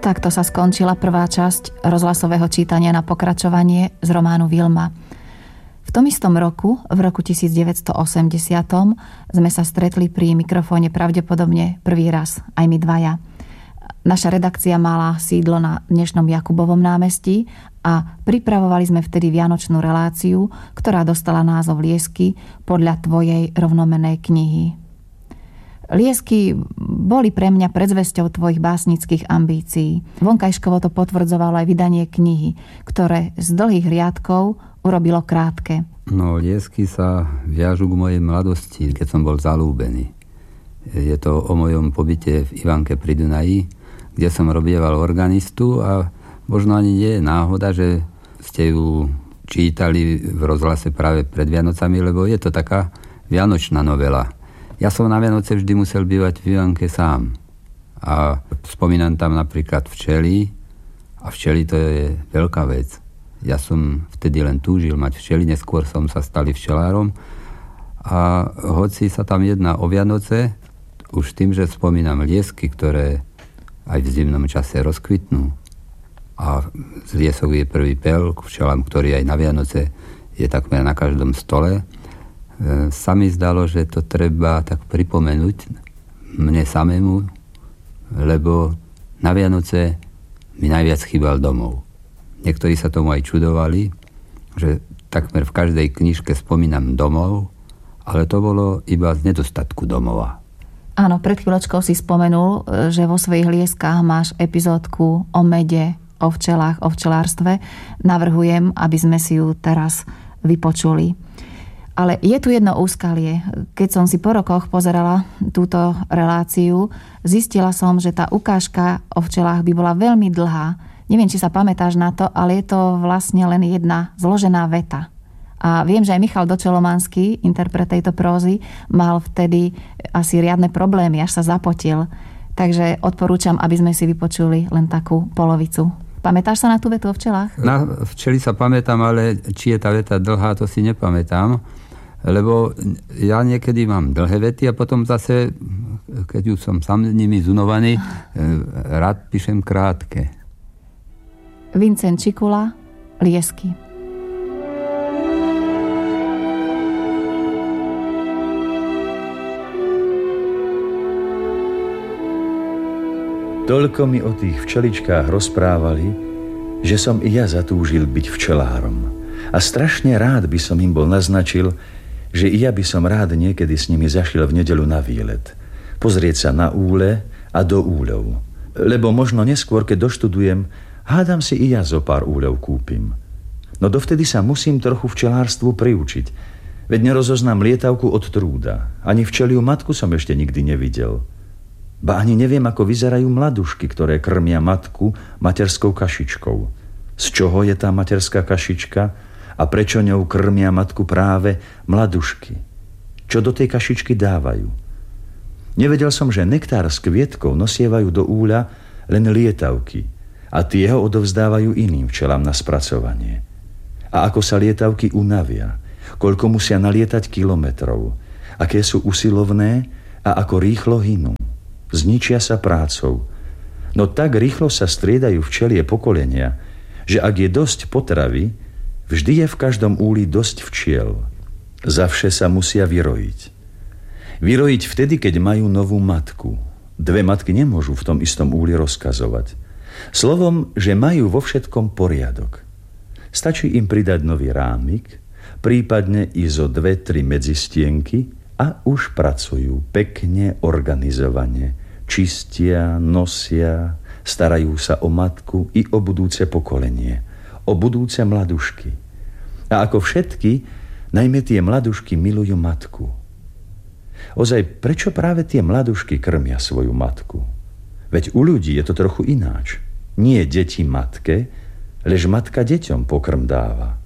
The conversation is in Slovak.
Takto sa skončila prvá časť rozhlasového čítania na pokračovanie z románu Vilma. V tom istom roku, v roku 1980, sme sa stretli pri mikrofóne pravdepodobne prvý raz, aj my dvaja. Naša redakcia mala sídlo na dnešnom Jakubovom námestí a pripravovali sme vtedy vianočnú reláciu, ktorá dostala názov Liesky podľa tvojej rovnomennej knihy. Liesky boli pre mňa predzvesťou tvojich básnických ambícií. Vonkajškovo to potvrdzovalo aj vydanie knihy, ktoré z dlhých riadkov urobilo krátke. No, liesky sa viažu k mojej mladosti, keď som bol zalúbený. Je to o mojom pobyte v Ivanke pri Dunaji, kde som robieval organistu a možno ani nie je náhoda, že ste ju čítali v rozhlase práve pred Vianocami, lebo je to taká vianočná novela. Ja som na Vianoce vždy musel bývať v Ivanke sám. A spomínam tam napríklad včely. A včely to je veľká vec. Ja som vtedy len túžil mať včely, neskôr som sa stali včelárom. A hoci sa tam jedná o Vianoce, už tým, že spomínam liesky, ktoré aj v zimnom čase rozkvitnú. A z liesok je prvý pel k včelám, ktorý aj na Vianoce je takmer na každom stole. Sa mi zdalo, že to treba tak pripomenúť mne samému, lebo na Vianoce mi najviac chýbal domov. Niektorí sa tomu aj čudovali, že takmer v každej knižke spomínam domov, ale to bolo iba z nedostatku domova. Áno, pred chvíľočkou si spomenul, že vo svojich lieskách máš epizódku o mede, o včelách, o včelárstve. Navrhujem, aby sme si ju teraz vypočuli. Ale je tu jedno úskalie. Keď som si po rokoch pozerala túto reláciu, zistila som, že tá ukážka o včelách by bola veľmi dlhá. Neviem, či sa pamätáš na to, ale je to vlastne len jedna zložená veta. A viem, že aj Michal Dočelomanský, interpret tejto prózy, mal vtedy asi riadne problémy, až sa zapotil. Takže odporúčam, aby sme si vypočuli len takú polovicu. Pamätáš sa na tú vetu o včelách? Na včely sa pamätám, ale či je tá veta dlhá, to si nepamätám. Lebo ja niekedy mám dlhé vety a potom zase, keď už som sám nimi zunovaný, rád píšem krátke. Vincent Čikula, Liesky. Toľko mi o tých včeličkách rozprávali, že som i ja zatúžil byť včelárom. A strašne rád by som im bol naznačil, že i ja by som rád niekedy s nimi zašiel v nedeľu na výlet. Pozrieť sa na úle a do úľov. Lebo možno neskôr, keď doštudujem, hádam si i ja zo pár úľov kúpim. No dovtedy sa musím trochu včelárstvu priučiť. Veď nerozoznám lietavku od trúda. Ani včeliu matku som ešte nikdy nevidel. Ba ani neviem, ako vyzerajú mladušky, ktoré krmia matku materskou kašičkou. Z čoho je tá materská kašička? A prečo ňou krmia matku práve mladušky? Čo do tej kašičky dávajú? Nevedel som, že nektár s kvietkou nosievajú do úľa len lietavky a tie ho odovzdávajú iným včelám na spracovanie. A ako sa lietavky unavia, koľko musia nalietať kilometrov, aké sú usilovné a ako rýchlo hynú. Zničia sa prácou. No tak rýchlo sa striedajú včelie pokolenia, že ak je dosť potravy, vždy je v každom úli dosť včiel. Zavše sa musia vyrojiť. Vyrojiť vtedy, keď majú novú matku. Dve matky nemôžu v tom istom úli rozkazovať. Slovom, že majú vo všetkom poriadok. Stačí im pridať nový rámik, prípadne i zo 2-3 medzistienky a už pracujú pekne, organizovane. Čistia, nosia, starajú sa o matku i o budúce pokolenie. O budúce mladušky. A ako všetky, najmä tie mladušky milujú matku. Ozaj, prečo práve tie mladušky krmia svoju matku? Veď u ľudí je to trochu ináč. Nie deti matke, lež matka deťom pokrm dáva.